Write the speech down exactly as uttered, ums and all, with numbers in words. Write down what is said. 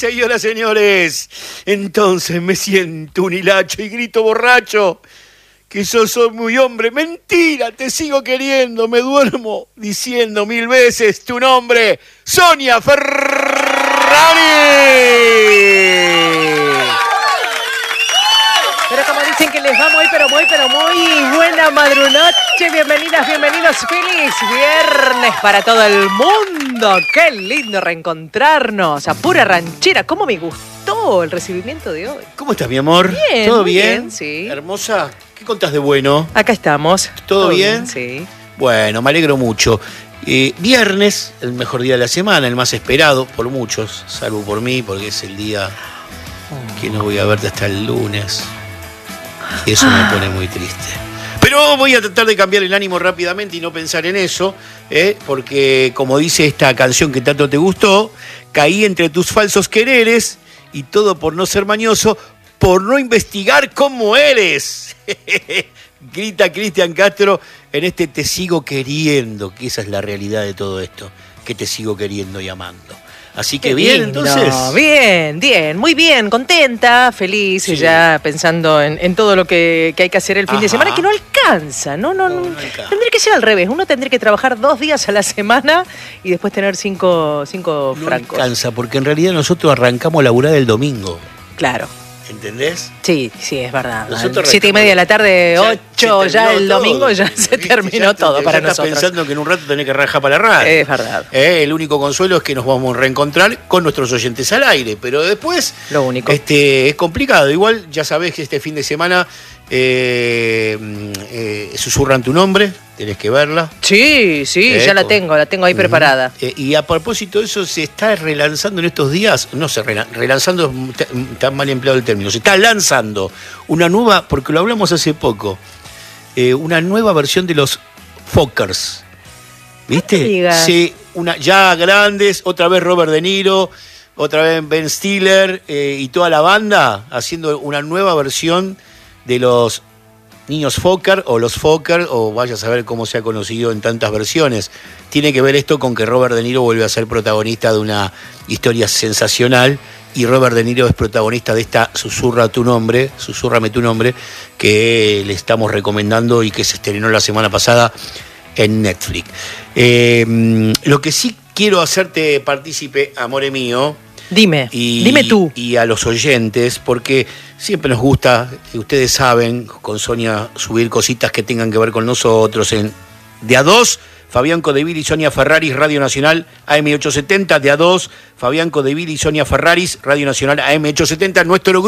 señoras, señores, entonces me siento un hilacho y grito borracho que yo soy muy hombre. Mentira, te sigo queriendo, me duermo diciendo mil veces tu nombre, Sonia Ferrari. Pero como dicen que les va muy, pero muy, pero muy buena madrunoche. Bienvenidas, bienvenidos. Feliz viernes para todo el mundo. Qué lindo reencontrarnos. A pura ranchera. ¿Cómo me gustó el recibimiento de hoy? ¿Cómo estás, mi amor? Bien. ¿Todo muy bien? bien? Sí. Hermosa. ¿Qué contás de bueno? Acá estamos. ¿Todo, ¿Todo bien? bien? Sí. Bueno, me alegro mucho. Eh, viernes, el mejor día de la semana, el más esperado por muchos, salvo por mí, porque es el día que no voy a verte hasta el lunes. Y eso me pone muy triste. Pero voy a tratar de cambiar el ánimo rápidamente y no pensar en eso, ¿eh? Porque como dice esta canción que tanto te gustó, caí entre tus falsos quereres y todo por no ser mañoso, por no investigar cómo eres. Grita Cristian Castro en este Te sigo queriendo, que esa es la realidad de todo esto, que te sigo queriendo y amando. Así que Qué bien, lindo. entonces. Bien, bien, muy bien, contenta, feliz, Sí. ya pensando en, en todo lo que, que hay que hacer el fin Ajá. de semana, que no alcanza, no, no, No, no. no alcanza. Tendría que ser al revés, uno tendría que trabajar dos días a la semana y después tener cinco, cinco No francos. alcanza, porque en realidad nosotros arrancamos a laburar el domingo. Claro. ¿Entendés? Sí, sí, es verdad. Nosotros Siete y media de la tarde, Ya ocho, se ya terminó el todo, domingo ya ¿viste? se terminó Ya te- todo ya para estás nosotros. pensando que en un rato tenés que rajar para la radio. Es verdad. Eh, el único consuelo es que nos vamos a reencontrar con nuestros oyentes al aire, pero después Lo único. este, es complicado. Igual ya sabés que este fin de semana eh, eh, susurran tu nombre, tenés que verla. Sí, sí, Eh, ya la con- tengo, la tengo ahí preparada. Eh, y a propósito de eso, se está relanzando en estos días, no sé, rela- relanzando, es t- tan mal empleado el término, se está lanzando una nueva, porque lo hablamos hace poco, eh, una nueva versión de los Fockers. ¿Viste? No me digas. Sí, una, ya grandes, otra vez Robert De Niro, otra vez Ben Stiller eh, y toda la banda haciendo una nueva versión de los Niños Fokker o los Fokker, o vaya a saber cómo se ha conocido en tantas versiones. Tiene que ver esto con que Robert De Niro vuelve a ser protagonista de una historia sensacional y Robert De Niro es protagonista de esta Susurra tu nombre, Susúrrame tu nombre, que le estamos recomendando y que se estrenó la semana pasada en Netflix. Eh, lo que sí quiero hacerte partícipe, amore mío, Dime, y, dime tú. y a los oyentes, porque siempre nos gusta, y ustedes saben, con Sonia, subir cositas que tengan que ver con nosotros. En de a dos, Fabián Codevil y Sonia Ferraris, Radio Nacional A M ochocientos setenta. De a dos, Fabián Codevil y Sonia Ferraris, Radio Nacional A M ochocientos setenta. Nuestro grupo